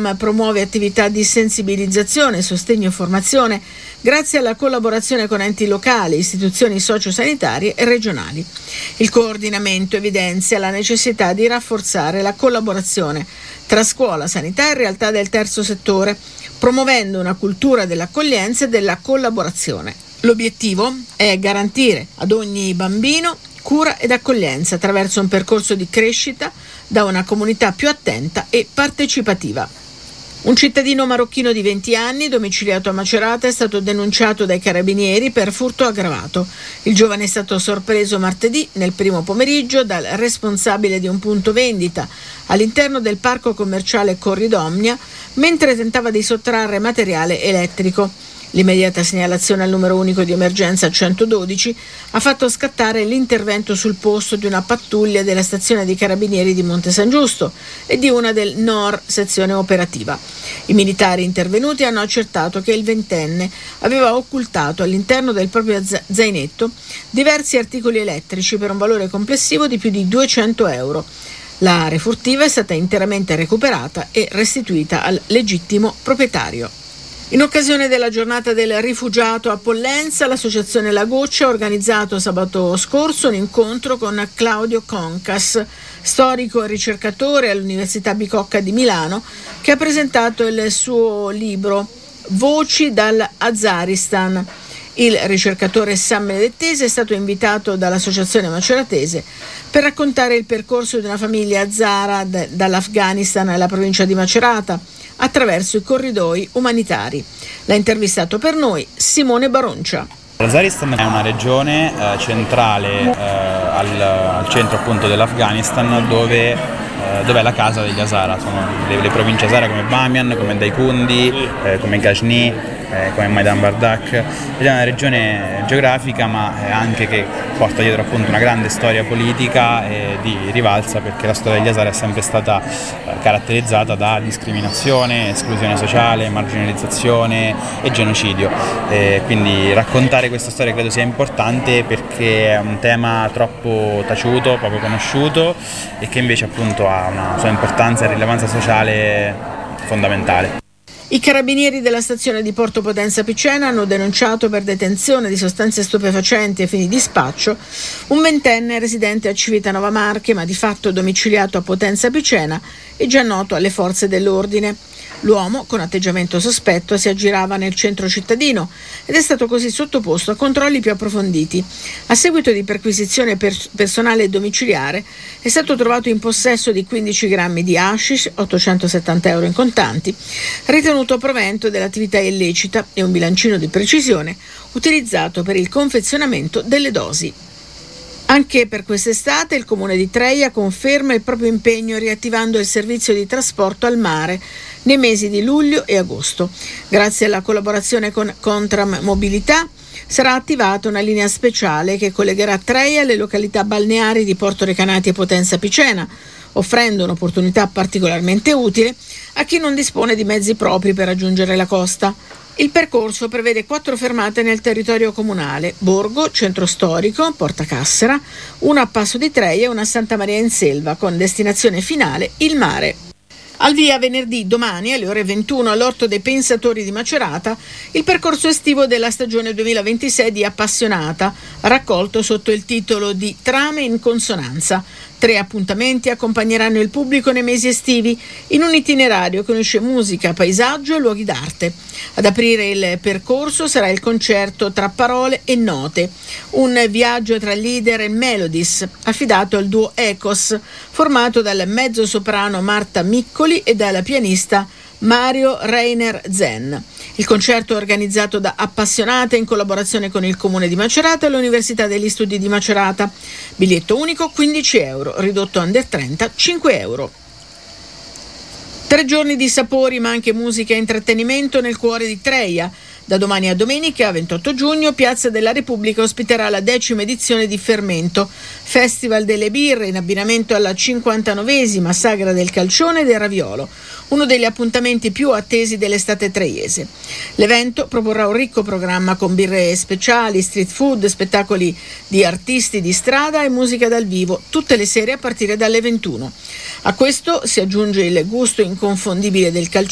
Contam promuove attività di sensibilizzazione, sostegno e formazione grazie alla collaborazione con enti locali, istituzioni sociosanitarie e regionali. Il coordinamento evidenzia la necessità di rafforzare la collaborazione tra scuola, sanità e realtà del terzo settore, promuovendo una cultura dell'accoglienza e della collaborazione. L'obiettivo è garantire ad ogni bambino cura ed accoglienza attraverso un percorso di crescita da una comunità più attenta e partecipativa. Un cittadino marocchino di 20 anni, domiciliato a Macerata, è stato denunciato dai carabinieri per furto aggravato. Il giovane è stato sorpreso martedì nel primo pomeriggio dal responsabile di un punto vendita all'interno del parco commerciale Corridomnia mentre tentava di sottrarre materiale elettrico. L'immediata segnalazione al numero unico di emergenza 112 ha fatto scattare l'intervento sul posto di una pattuglia della stazione dei carabinieri di Monte San Giusto e di una del NOR sezione operativa. I militari intervenuti hanno accertato che il ventenne aveva occultato all'interno del proprio zainetto diversi articoli elettrici per un valore complessivo di più di 200 euro. La refurtiva è stata interamente recuperata e restituita al legittimo proprietario. In occasione della giornata del rifugiato a Pollenza, l'associazione La Goccia ha organizzato sabato scorso un incontro con Claudio Concas, storico e ricercatore all'Università Bicocca di Milano, che ha presentato il suo libro Voci dall'Azaristan. Il ricercatore San Benedettese è stato invitato dall'associazione maceratese per raccontare il percorso di una famiglia azara dall'Afghanistan alla provincia di Macerata attraverso i corridoi umanitari. L'ha intervistato per noi Simone Baroncia. L'Azaristan è una regione centrale al centro appunto dell'Afghanistan dove è la casa degli Hazara. Sono le province Hazara come Bamiyan, come Daikundi, come Ghazni, come Maidan Bardak. Ed è una regione geografica ma anche che porta dietro appunto una grande storia politica e di rivalsa, perché la storia degli Hazara è sempre stata caratterizzata da discriminazione, esclusione sociale, marginalizzazione e genocidio. Quindi raccontare questa storia credo sia importante perché è un tema troppo taciuto, poco conosciuto e che invece appunto ha una sua importanza e rilevanza sociale fondamentale. I carabinieri della stazione di Porto Potenza Picena hanno denunciato per detenzione di sostanze stupefacenti a fini di spaccio un ventenne residente a Civitanova Marche ma di fatto domiciliato a Potenza Picena e già noto alle forze dell'ordine. L'uomo, con atteggiamento sospetto, si aggirava nel centro cittadino ed è stato così sottoposto a controlli più approfonditi. A seguito di perquisizione personale e domiciliare è stato trovato in possesso di 15 grammi di hashish, 870 euro in contanti, ritenuto provento dell'attività illecita e un bilancino di precisione utilizzato per il confezionamento delle dosi. Anche per quest'estate il Comune di Treia conferma il proprio impegno riattivando il servizio di trasporto al mare nei mesi di luglio e agosto. Grazie alla collaborazione con Contram Mobilità sarà attivata una linea speciale che collegherà Treia alle località balneari di Porto Recanati e Potenza Picena, offrendo un'opportunità particolarmente utile a chi non dispone di mezzi propri per raggiungere la costa. Il percorso prevede 4 fermate nel territorio comunale: Borgo, Centro Storico, Porta Cassera, una a Passo di Treia e una a Santa Maria in Selva, con destinazione finale il mare. Al via venerdì, domani, alle ore 21 all'Orto dei Pensatori di Macerata, il percorso estivo della stagione 2026 di Appassionata, raccolto sotto il titolo di Trame in consonanza. 3 appuntamenti accompagneranno il pubblico nei mesi estivi in un itinerario che unisce musica, paesaggio e luoghi d'arte. Ad aprire il percorso sarà il concerto Tra parole e note, un viaggio tra leader e melodies affidato al duo Ecos, formato dal mezzosoprano Marta Miccoli e dal pianista Mario Reiner Zen. Il concerto è organizzato da Appassionata in collaborazione con il Comune di Macerata e l'Università degli Studi di Macerata. Biglietto unico 15 euro, ridotto under 30 5 euro. 3 giorni di sapori ma anche musica e intrattenimento nel cuore di Treia. Da domani a domenica, 28 giugno, Piazza della Repubblica ospiterà la 10ª edizione di Fermento, Festival delle birre in abbinamento alla 59esima Sagra del Calcione e del Raviolo, uno degli appuntamenti più attesi dell'estate treiese. L'evento proporrà un ricco programma con birre speciali, street food, spettacoli di artisti di strada e musica dal vivo, tutte le sere a partire dalle 21. A questo si aggiunge il gusto inconfondibile del calcione